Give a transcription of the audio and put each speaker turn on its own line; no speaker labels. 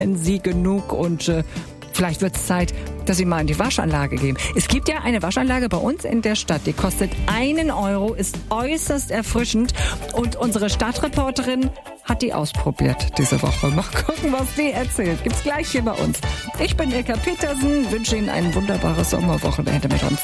Sie genug und vielleicht wird es Zeit, dass Sie mal in die Waschanlage gehen. Es gibt ja eine Waschanlage bei uns in der Stadt, die kostet 1 Euro, ist äußerst erfrischend und unsere Stadtreporterin hat die ausprobiert diese Woche. Mal gucken, was die erzählt. Gibt's gleich hier bei uns. Ich bin Ilka Petersen, wünsche Ihnen ein wunderbares Sommerwochenende mit uns.